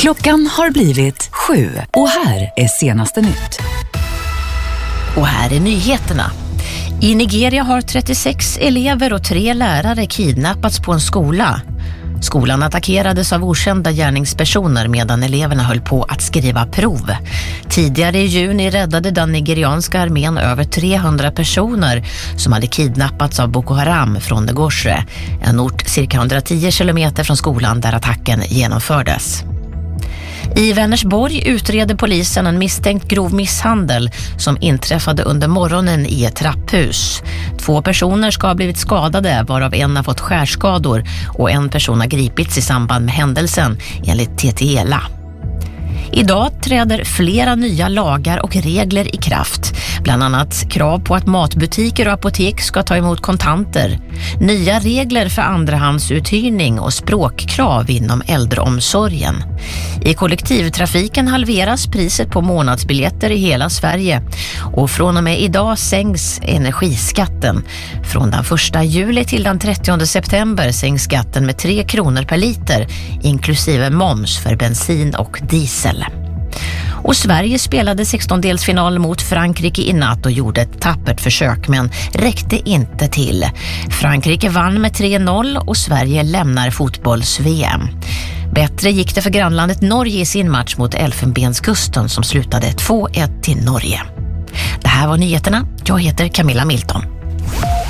Klockan har blivit 7 och här är senaste nytt. Och här är nyheterna. I Nigeria har 36 elever och 3 lärare kidnappats på en skola. Skolan attackerades av okända gärningspersoner medan eleverna höll på att skriva prov. Tidigare i juni räddade den nigerianska armén över 300 personer som hade kidnappats av Boko Haram från Negosre, en ort cirka 110 kilometer från skolan där attacken genomfördes. I Vänersborg utreder polisen en misstänkt grov misshandel som inträffade under morgonen i ett trapphus. 2 personer ska ha blivit skadade, varav en har fått skärskador och en person har gripits i samband med händelsen, enligt TT-ELA. Idag träder flera nya lagar och regler i kraft. Bland annat krav på att matbutiker och apotek ska ta emot kontanter. Nya regler för andrahandsuthyrning och språkkrav inom äldreomsorgen. I kollektivtrafiken halveras priset på månadsbiljetter i hela Sverige. Och från och med idag sänks energiskatten. Från den 1 juli till den 30 september sänks skatten med 3 kronor per liter, inklusive moms för bensin och diesel. Och Sverige spelade 16-delsfinal mot Frankrike i natt och gjorde ett tappert försök, men räckte inte till. Frankrike vann med 3-0 och Sverige lämnar fotbolls-VM. Bättre gick det för grannlandet Norge i sin match mot Elfenbenskusten som slutade 2-1 till Norge. Det här var nyheterna. Jag heter Camilla Milton.